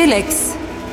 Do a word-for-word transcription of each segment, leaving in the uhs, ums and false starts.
Relax.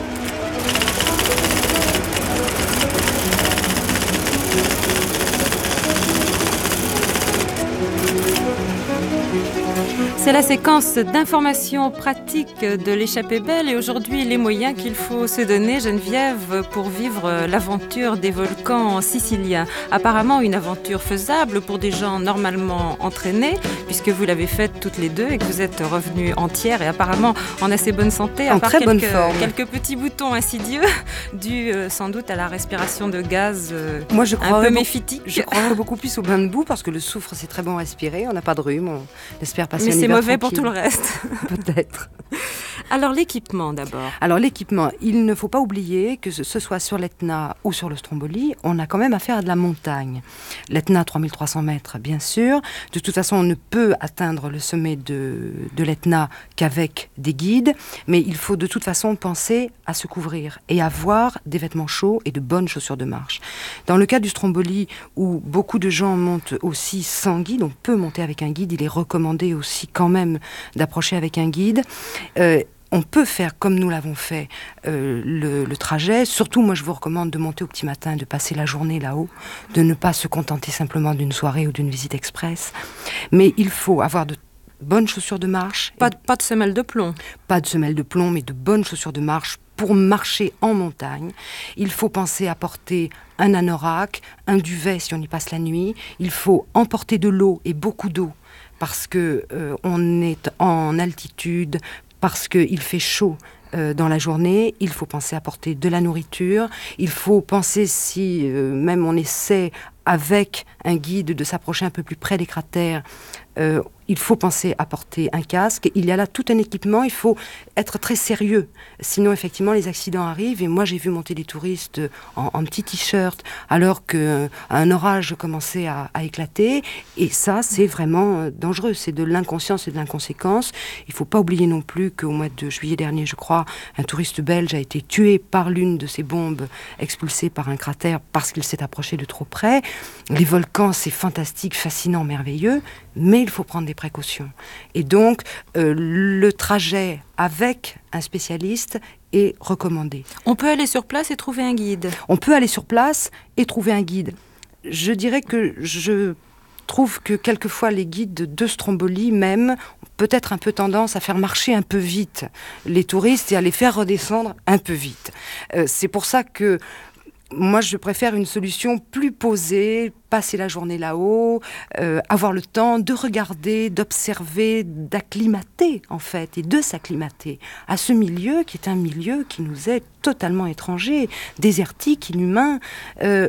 C'est la séquence d'informations pratiques de l'échappée belle et aujourd'hui les moyens qu'il faut se donner, Geneviève, pour vivre l'aventure des volcans siciliens. Apparemment une aventure faisable pour des gens normalement entraînés, puisque vous l'avez faite toutes les deux et que vous êtes revenues entières et apparemment en assez bonne santé, en à part très quelques, bonne forme. quelques petits boutons insidieux dus euh, sans doute à la respiration de gaz euh, Moi, je un peu be- méphitique. Je crois beaucoup plus au bain de boue parce que le soufre c'est très bon à respirer, on n'a pas de rhume, on espère passer Mais un c'est hiver mauvais pour tranquille. tout le reste. Peut-être. Alors l'équipement d'abord. Alors l'équipement, il ne faut pas oublier que ce, ce soit sur l'Etna ou sur le Stromboli, on a quand même affaire à de la montagne. L'Etna, trois mille trois cents mètres, bien sûr. De toute façon, on ne peut atteindre le sommet de, de l'Etna qu'avec des guides, mais il faut de toute façon penser à se couvrir et avoir des vêtements chauds et de bonnes chaussures de marche. Dans le cas du Stromboli, où beaucoup de gens montent aussi sans guide, on peut monter avec un guide, il est recommandé aussi quand même d'approcher avec un guide. Euh, On peut faire, comme nous l'avons fait, euh, le, le trajet. Surtout, moi, je vous recommande de monter au petit matin, de passer la journée là-haut, de ne pas se contenter simplement d'une soirée ou d'une visite express. Mais il faut avoir de bonnes chaussures de marche. Pas de, pas de semelle de plomb. Pas de semelle de plomb, mais de bonnes chaussures de marche pour marcher en montagne. Il faut penser à porter un anorak, un duvet si on y passe la nuit. Il faut emporter de l'eau et beaucoup d'eau parce que euh, on est en altitude, parce qu'il fait chaud euh, dans la journée, il faut penser à porter de la nourriture, il faut penser si euh, même on essaie avec un guide de s'approcher un peu plus près des cratères, euh, il faut penser à porter un casque. Il y a là tout un équipement, il faut être très sérieux. Sinon, effectivement, les accidents arrivent. Et moi, j'ai vu monter des touristes en, en petit t-shirt alors qu'un orage commençait à, à éclater. Et ça, c'est vraiment dangereux. C'est de l'inconscience et de l'inconséquence. Il ne faut pas oublier non plus qu'au mois de juillet dernier, je crois, un touriste belge a été tué par l'une de ces bombes expulsées par un cratère parce qu'il s'est approché de trop près. Les volcans, c'est fantastique, fascinant, merveilleux, mais il faut prendre des précautions. Et donc, euh, le trajet avec un spécialiste est recommandé. On peut aller sur place et trouver un guide. On peut aller sur place et trouver un guide. Je dirais que je trouve que quelquefois les guides de Stromboli même ont peut-être un peu tendance à faire marcher un peu vite les touristes et à les faire redescendre un peu vite. Euh, c'est pour ça que moi, je préfère une solution plus posée, passer la journée là-haut, euh, avoir le temps de regarder, d'observer, d'acclimater, en fait, et de s'acclimater à ce milieu qui est un milieu qui nous est totalement étranger, désertique, inhumain. Euh,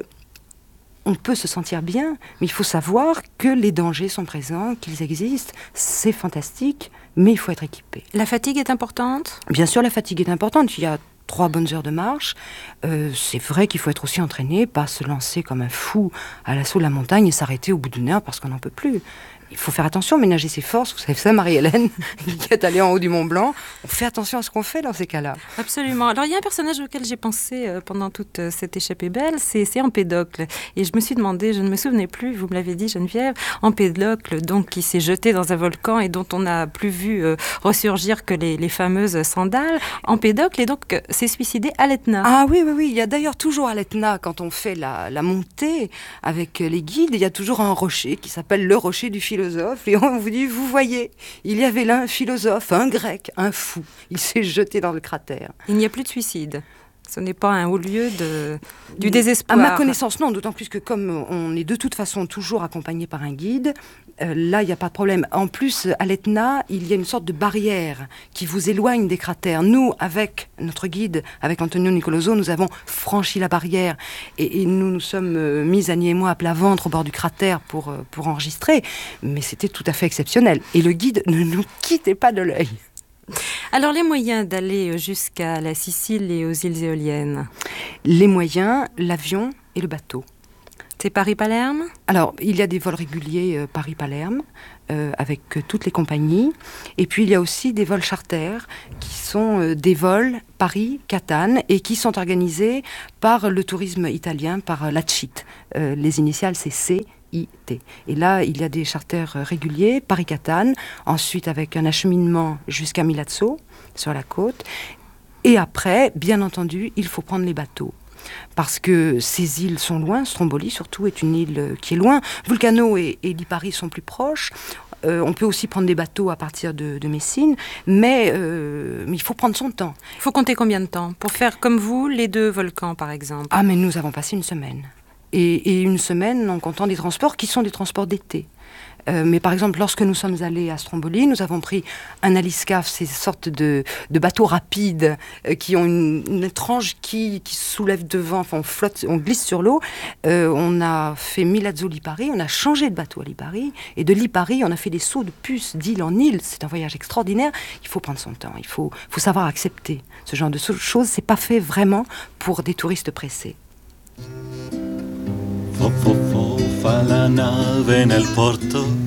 on peut se sentir bien, mais il faut savoir que les dangers sont présents, qu'ils existent. C'est fantastique, mais il faut être équipé. La fatigue est importante ? Bien sûr, la fatigue est importante. Il y a trois bonnes heures de marche. Euh, c'est vrai qu'il faut être aussi entraîné, pas se lancer comme un fou à l'assaut de la montagne et s'arrêter au bout d'une heure parce qu'on n'en peut plus. Il faut faire attention, ménager ses forces. Vous savez ça, Marie-Hélène, qui est allée en haut du Mont Blanc. On fait attention à ce qu'on fait dans ces cas-là. Absolument. Alors, il y a un personnage auquel j'ai pensé euh, pendant toute euh, cette échappée belle, c'est, c'est Empédocle. Et je me suis demandé, je ne me souvenais plus, vous me l'avez dit, Geneviève, Empédocle, donc, qui s'est jeté dans un volcan et dont on n'a plus vu euh, ressurgir que les, les fameuses sandales. Empédocle, et donc, euh, s'est suicidé à l'Etna. Ah oui, oui, oui. Il y a d'ailleurs toujours à l'Etna, quand on fait la, la montée avec les guides, il y a toujours un rocher qui s'appelle le rocher du philosophe. Et on vous dit, vous voyez, il y avait là un philosophe, un grec, un fou. Il s'est jeté dans le cratère. Il n'y a plus de suicide. Ce n'est pas un haut lieu de, du désespoir. À ma connaissance, non. D'autant plus que comme on est de toute façon toujours accompagné par un guide, euh, là, il n'y a pas de problème. En plus, à l'Etna, il y a une sorte de barrière qui vous éloigne des cratères. Nous, avec notre guide, avec Antonio Nicoloso, nous avons franchi la barrière. Et, et nous nous sommes euh, mis, Annie et moi, à plat ventre au bord du cratère pour, euh, pour enregistrer. Mais c'était tout à fait exceptionnel. Et le guide ne nous quittait pas de l'œil. Alors, les moyens d'aller jusqu'à la Sicile et aux îles éoliennes ? Les moyens, l'avion et le bateau. C'est Paris-Palerme ? Alors, il y a des vols réguliers euh, Paris-Palerme, euh, avec euh, toutes les compagnies. Et puis, il y a aussi des vols charters, qui sont euh, des vols Paris-Catane, et qui sont organisés par le tourisme italien, par euh, l'A C I T. Euh, les initiales, c'est C. I T. Et là, il y a des charters réguliers, Paris-Catane, ensuite avec un acheminement jusqu'à Milazzo, sur la côte. Et après, bien entendu, il faut prendre les bateaux. Parce que ces îles sont loin, Stromboli surtout est une île qui est loin. Vulcano et, et Lipari sont plus proches. Euh, on peut aussi prendre des bateaux à partir de, de Messine, mais, euh, mais il faut prendre son temps. Il faut compter combien de temps pour faire comme vous les deux volcans par exemple? Ah mais nous avons passé une semaine. Et, et une semaine en comptant des transports qui sont des transports d'été. Euh, mais par exemple, lorsque nous sommes allés à Stromboli, nous avons pris un aliscaf, ces sortes de, de bateaux rapides euh, qui ont une, une étrange quille qui se soulève devant, enfin on flotte, on glisse sur l'eau. Euh, on a fait Milazzo-Lipari, on a changé de bateau à Lipari, et de Lipari, on a fait des sauts de puce d'île en île. C'est un voyage extraordinaire. Il faut prendre son temps, il faut, faut savoir accepter ce genre de choses. C'est pas fait vraiment pour des touristes pressés. Fo, fo, fo, fa la nave nel porto,